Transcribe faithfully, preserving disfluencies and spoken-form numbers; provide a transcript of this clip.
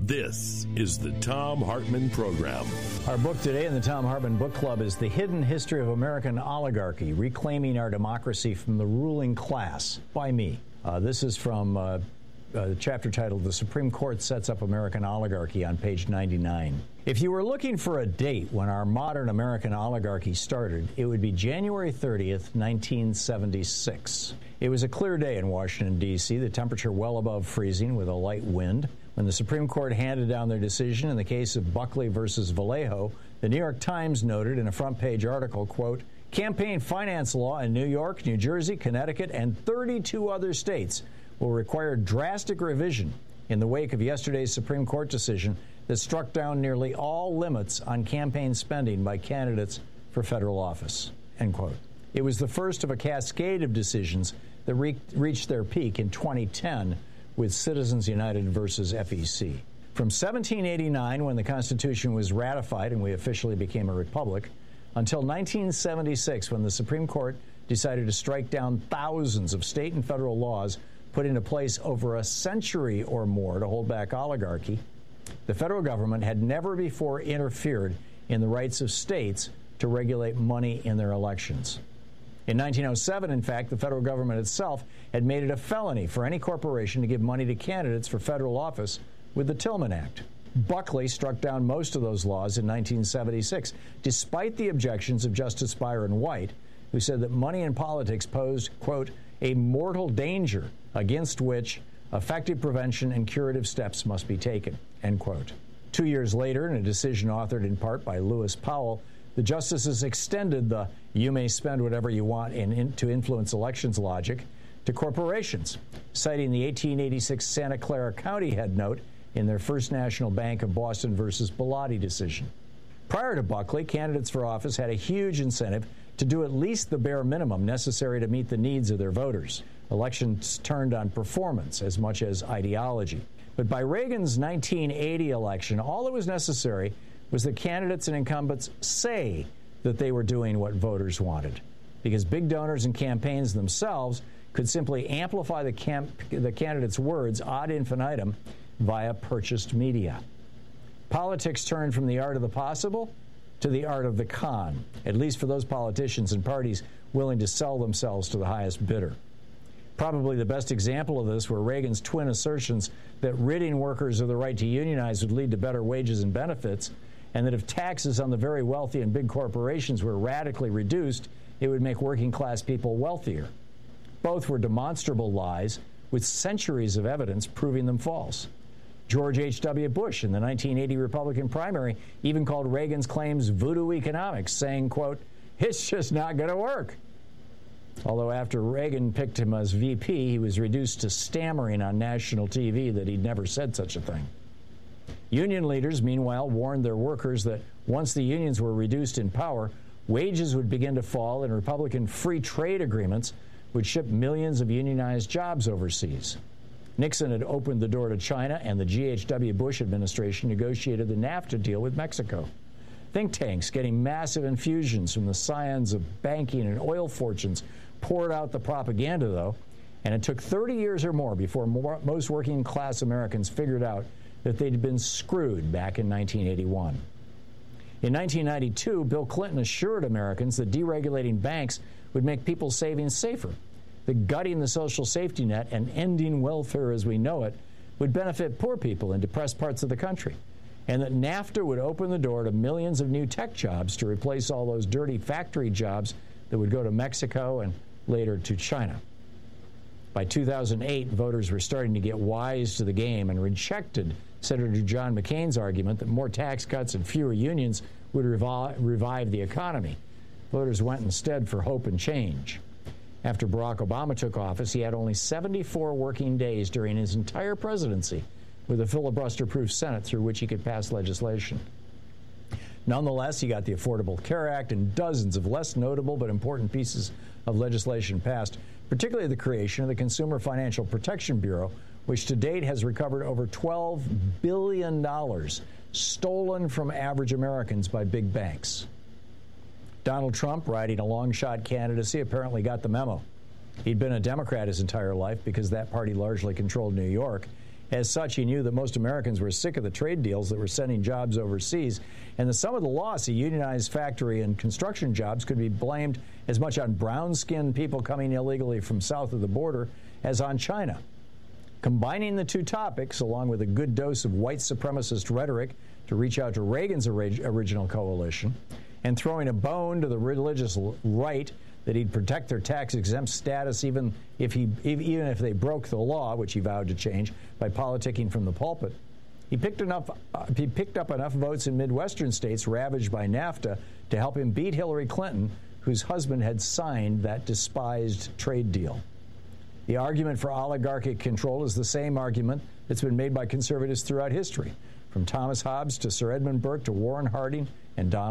This is the Thom Hartmann Program. Our book today in the Thom Hartmann Book Club is The Hidden History of American Oligarchy, Reclaiming Our Democracy from the Ruling Class, by me. Uh, this is from uh, uh, the chapter titled The Supreme Court Sets Up American Oligarchy on page ninety-nine. If you were looking for a date when our modern American oligarchy started, it would be January thirtieth, nineteen seventy-six. It was a clear day in Washington, D C, the temperature well above freezing with a light wind. When the Supreme Court handed down their decision in the case of Buckley versus Vallejo, the New York Times noted in a front-page article, quote, campaign finance law in New York, New Jersey, Connecticut, and thirty-two other states will require drastic revision in the wake of yesterday's Supreme Court decision that struck down nearly all limits on campaign spending by candidates for federal office, end quote. It was the first of a cascade of decisions that re- reached their peak in twenty ten with Citizens United versus F E C. From seventeen eighty-nine, when the Constitution was ratified and we officially became a republic, until nineteen seventy-six, when the Supreme Court decided to strike down thousands of state and federal laws put into place over a century or more to hold back oligarchy, the federal government had never before interfered in the rights of states to regulate money in their elections. In nineteen oh seven, in fact, the federal government itself had made it a felony for any corporation to give money to candidates for federal office with the Tillman Act. Buckley struck down most of those laws in nineteen seventy-six, despite the objections of Justice Byron White, who said that money in politics posed, quote, a mortal danger against which effective prevention and curative steps must be taken, end quote. Two years later, in a decision authored in part by Lewis Powell, the justices extended the you may spend whatever you want in, in, to influence elections logic to corporations, citing the eighteen eighty-six Santa Clara County head note in their First National Bank of Boston versus Bellotti decision. Prior to Buckley, candidates for office had a huge incentive to do at least the bare minimum necessary to meet the needs of their voters. Elections turned on performance as much as ideology. But by Reagan's nineteen eighty election, all that was necessary was that candidates and incumbents say that they were doing what voters wanted, because big donors and campaigns themselves could simply amplify the, camp, the candidates' words ad infinitum via purchased media. Politics turned from the art of the possible to the art of the con, at least for those politicians and parties willing to sell themselves to the highest bidder. Probably the best example of this were Reagan's twin assertions that ridding workers of the right to unionize would lead to better wages and benefits, and that if taxes on the very wealthy and big corporations were radically reduced, it would make working-class people wealthier. Both were demonstrable lies, with centuries of evidence proving them false. George H W. Bush in the nineteen eighty Republican primary even called Reagan's claims voodoo economics, saying, quote, it's just not going to work. Although after Reagan picked him as V P, he was reduced to stammering on national T V that he'd never said such a thing. Union leaders, meanwhile, warned their workers that once the unions were reduced in power, wages would begin to fall and Republican free trade agreements would ship millions of unionized jobs overseas. Nixon had opened the door to China, and the G H W. Bush administration negotiated the NAFTA deal with Mexico. Think tanks getting massive infusions from the scions of banking and oil fortunes poured out the propaganda, though, and it took thirty years or more before more, most working-class Americans figured out that they'd been screwed back in nineteen eighty-one. In nineteen ninety-two, Bill Clinton assured Americans that deregulating banks would make people's savings safer, that gutting the social safety net and ending welfare as we know it would benefit poor people in depressed parts of the country, and that NAFTA would open the door to millions of new tech jobs to replace all those dirty factory jobs that would go to Mexico and later to China. By two thousand eight, voters were starting to get wise to the game and rejected Senator John McCain's argument that more tax cuts and fewer unions would revive, revive the economy. Voters went instead for hope and change. After Barack Obama took office, he had only seventy-four working days during his entire presidency with a filibuster-proof Senate through which he could pass legislation. Nonetheless, he got the Affordable Care Act and dozens of less notable but important pieces of legislation passed, particularly the creation of the Consumer Financial Protection Bureau, which to date has recovered over twelve billion dollars stolen from average Americans by big banks. Donald Trump, riding a long-shot candidacy, apparently got the memo. He'd been a Democrat his entire life because that party largely controlled New York, As such, he knew that most Americans were sick of the trade deals that were sending jobs overseas, and the sum of the loss of unionized factory and construction jobs could be blamed as much on brown-skinned people coming illegally from south of the border as on China. Combining the two topics, along with a good dose of white supremacist rhetoric to reach out to Reagan's original coalition, and throwing a bone to the religious right that he'd protect their tax-exempt status even if he even if they broke the law, which he vowed to change by politicking from the pulpit. He picked enough. Uh, he picked up enough votes in Midwestern states ravaged by NAFTA to help him beat Hillary Clinton, whose husband had signed that despised trade deal. The argument for oligarchic control is the same argument that's been made by conservatives throughout history, from Thomas Hobbes to Sir Edmund Burke to Warren Harding and Donald